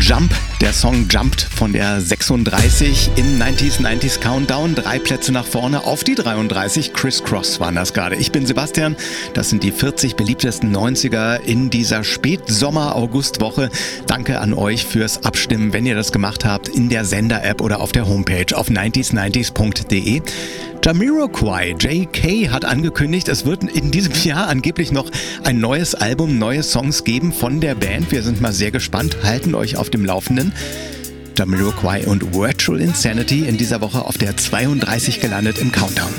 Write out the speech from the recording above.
Jump, der Song Jumped von der 36 im 90s Countdown. 3 Plätze nach vorne auf die 33. Criss Cross waren das gerade. Ich bin Sebastian. Das sind die 40 beliebtesten 90er in dieser Spätsommer-August-Woche. Danke an euch fürs Abstimmen, wenn ihr das gemacht habt, in der Sender-App oder auf der Homepage auf 90s90s.de. Jamiroquai, JK, hat angekündigt, es wird in diesem Jahr angeblich noch ein neues Album, neue Songs geben von der Band. Wir sind mal sehr gespannt, halten euch auf dem Laufenden. Jamiroquai und Virtual Insanity in dieser Woche auf der 32 gelandet im Countdown.